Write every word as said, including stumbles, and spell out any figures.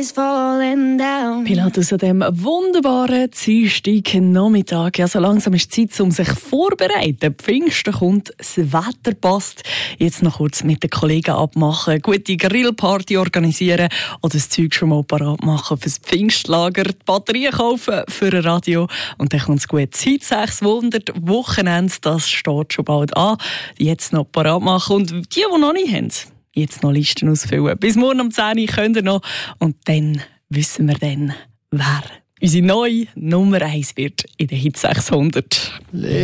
is falling down. Pilatus an diesem wunderbaren Dienstagnachmittag. Ja, so langsam ist die Zeit, um sich vorzubereiten. Pfingsten kommt, das Wetter passt. Jetzt noch kurz mit den Kollegen abmachen, gute Grillparty organisieren oder das Zeug schon mal parat machen fürs Pfingstlager, die Batterien kaufen für ein Radio und dann kommt es gut. Seit sechshundert Wochenende, das steht schon bald an. Jetzt noch parat machen und die, die noch nicht haben, jetzt noch Listen ausfüllen. Bis morgen um zehn Uhr könnt ihr noch und dann wissen wir dann, wer unsere neue Nummer eins wird in der Hit sechshundert.